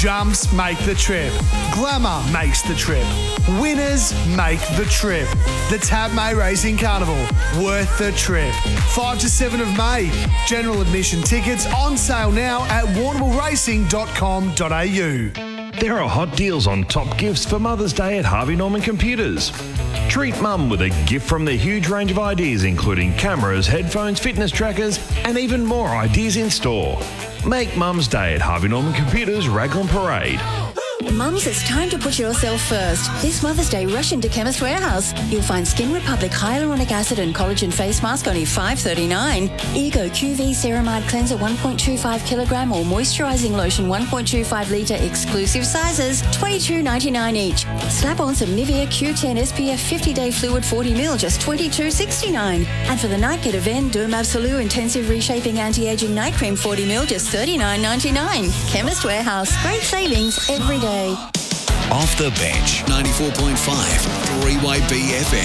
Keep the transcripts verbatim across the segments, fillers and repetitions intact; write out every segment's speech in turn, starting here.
Jumps make the trip. Glamour makes the trip. Winners make the trip. The Tab May Racing Carnival. Worth the trip. five to seven of May. General admission tickets on sale now at warrnambool racing dot com dot a u. There are hot deals on top gifts for Mother's Day at Harvey Norman Computers. Treat Mum with a gift from their huge range of ideas, including cameras, headphones, fitness trackers, and even more ideas in store. Make Mum's Day at Harvey Norman Computers, Raglan Parade. Mums, it's time to put yourself first. This Mother's Day, rush into Chemist Warehouse. You'll find Skin Republic Hyaluronic Acid and Collagen Face Mask only five dollars thirty-nine. Ego Q V Ceramide Cleanser one point two five kilogram or Moisturising Lotion one point two five litre exclusive sizes, twenty-two ninety-nine each. Slap on some Nivea Q ten S P F fifty day Fluid forty milliliters, just twenty-two sixty-nine. And for the night, get a Ven Derm Absolute Intensive Reshaping Anti-Aging Night Cream forty milliliters, just thirty-nine ninety-nine. Chemist Warehouse. Great savings every day. Off the Bench, ninety-four point five, three Y B F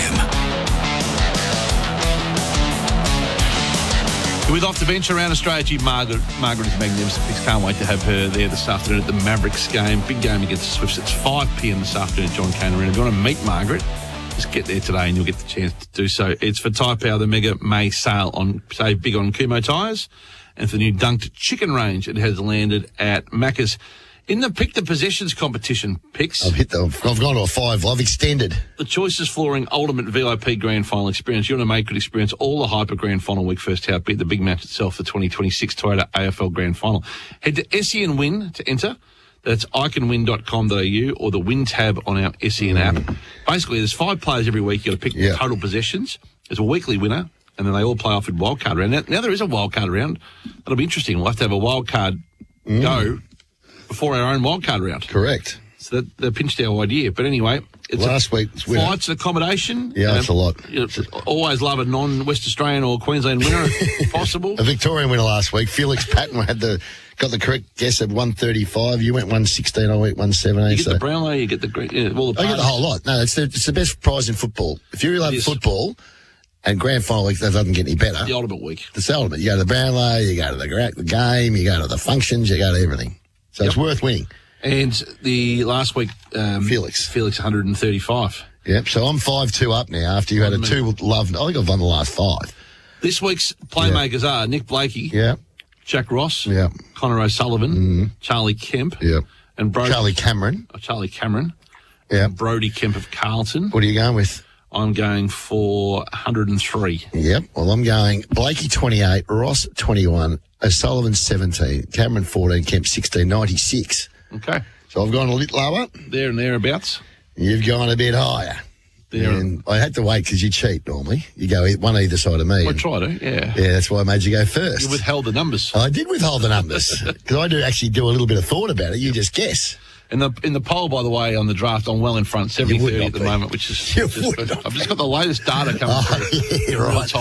M. With Off the Bench around Australia, gee, Margaret, Margaret is magnificent. Can't wait to have her there this afternoon at the Mavericks game. Big game against the Swifts. It's five p.m. this afternoon at John Cain Arena. If you want to meet Margaret, just get there today and you'll get the chance to do so. It's for Tyre Power, the Mega May sale on, save big on Kumo tyres. And for the new Dunked Chicken range, it has landed at Macca's. In the Pick the Possessions competition, Picks. I've hit the, I've gone to a five. I've extended. The Choices Flooring Ultimate V I P Grand Final Experience. You want to make good experience all the Hyper Grand Final week first out. Beat the big match itself, the twenty twenty-six Toyota A F L Grand Final. Head to S E N Win to enter. That's i can win dot com dot a u or the Win tab on our S E N app. Basically, there's five players every week. You've got to pick Yeah. the total possessions. There's a weekly winner, and then they all play off in wildcard round. Now, now there is a wildcard round. That'll be interesting. We'll have to have a wildcard mm. go before our own wildcard round. Correct. So that, they pinched our idea. But anyway, it's last a, week's winner. Flights and accommodation. Yeah, that's um, a lot. You know, always love a non-West Australian or Queensland winner if possible. A Victorian winner last week. Felix Patton had the got the correct guess at one thirty-five. You went one sixteen. I went one seventeen. You get so. the Brownlow. You get the Green. Yeah, well, the I get the whole lot. No, it's the, it's the best prize in football. If you love football and grand final week, that doesn't get any better. The ultimate week. It's the ultimate. You go to the Brownlow. You go to the, the game. You go to the functions. You go to everything. So yep. It's worth winning. And the last week, um, Felix. Felix one hundred thirty-five. Yep, so I'm five two up now after you had a two love. I think I've won the last five. This week's playmakers yep. are Nick Blakey, yep. Jack Ross, yep. Connor O'Sullivan, mm-hmm. Charlie Kemp, yep. and Brody, Charlie Cameron. Oh, Charlie Cameron. Yep. Brody Kemp of Carlton. What are you going with? I'm going for one hundred three. Yep, well, I'm going Blakey twenty-eight, Ross twenty-one, O'Sullivan seventeen, Cameron fourteen, Kemp sixteen, ninety-six. Okay. So I've gone a little lower. There and thereabouts. You've gone a bit higher. There. And I had to wait because you cheat normally. You go one either side of me. I try to, yeah. Yeah, that's why I made you go first. You withheld the numbers. I did withhold the numbers because I do actually do a little bit of thought about it. You just guess. In the in the poll, by the way, on the draft, I'm well in front, seventy thirty at the be. moment, which is... You just, would not I've just got the latest data coming oh, through. Yeah, right.